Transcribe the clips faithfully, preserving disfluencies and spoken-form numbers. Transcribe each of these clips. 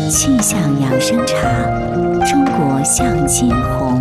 气象养生茶，中国向金红。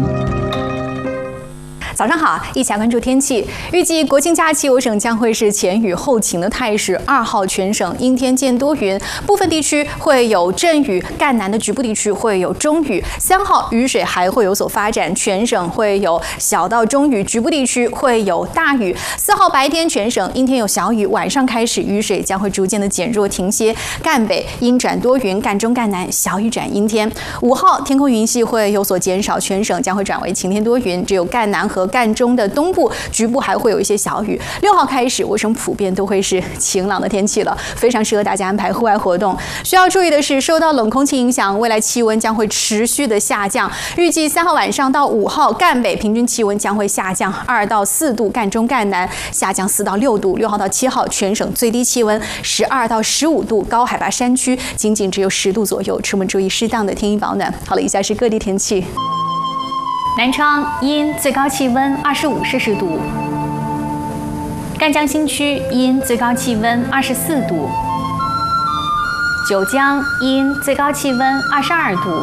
早上好，一起来关注天气。预计国庆假期我省将会是前雨后晴的态势。二号全省阴天见多云，部分地区会有阵雨，赣南的局部地区会有中雨。三号雨水还会有所发展，全省会有小到中雨，局部地区会有大雨。四号白天全省阴天有小雨，晚上开始雨水将会逐渐的减弱停歇，赣北阴转多云，赣中赣南小雨转阴天。五号天空云系会有所减少，全省将会转为晴天多云，只有赣南和赣中的东部局部还会有一些小雨。六号开始，我省普遍都会是晴朗的天气了，非常适合大家安排户外活动。需要注意的是，受到冷空气影响，未来气温将会持续的下降。预计三号晚上到五号，赣北平均气温将会下降二到四度，赣中赣南下降四到六度。六号到七号，全省最低气温十二到十五度，高海拔山区仅仅只有十度左右，出门注意适当的添衣保暖。好了，以下是各地天气。南昌阴，最高气温二十五摄氏度；赣江新区阴，最高气温二十四度；九江阴，最高气温二十二度；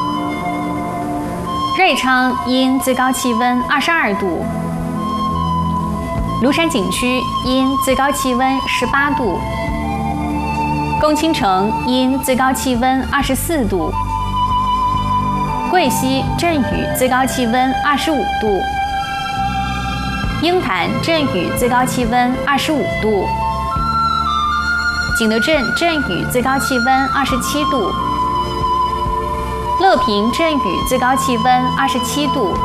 瑞昌阴，最高气温二十二度；庐山景区阴，最高气温十八度；共青城阴，最高气温二十四度；贵溪阵雨，最高气温二十五度；鹰潭阵雨，最高气温二十五度；景德镇阵雨，最高气温二十七度；乐平阵雨，最高气温二十七度；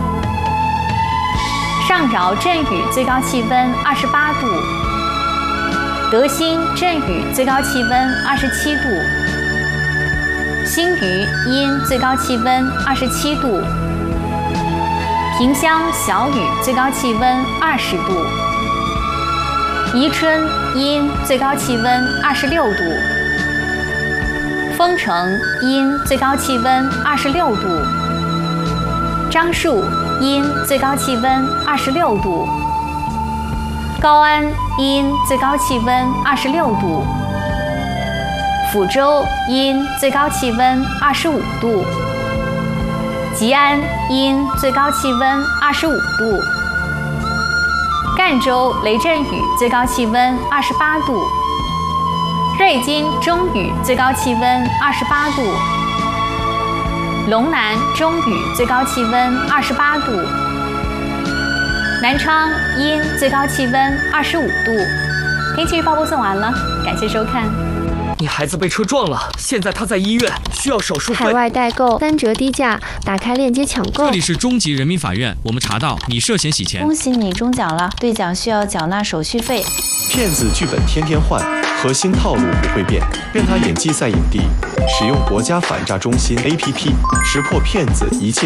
上饶阵雨，最高气温二十八度；德兴阵雨，最高气温二十七度；新余阴，最高气温二十七度；萍乡小雨，最高气温二十度；宜春阴，最高气温二十六度；丰城阴，最高气温二十六度；樟树阴，最高气温二十六度；高安阴，最高气温二十六度；抚州阴，最高气温二十五度；吉安阴，最高气温二十五度；赣州雷阵雨，最高气温二十八度；瑞金中雨，最高气温二十八度；龙南中雨，最高气温二十八度；南昌阴，最高气温二十五度。天气预报播送完了，感谢收看。 你孩子被车撞了，现在他在医院，需要手术费。 海外代购三折低价，打开链接抢购。 这里是中级人民法院，我们查到你涉嫌洗钱。 恭喜你中奖了，兑奖需要缴纳手续费。 骗子剧本天天换，核心套路不会变，任他演技赛影帝。使用国家反诈中心 A P P， 识破骗子一切。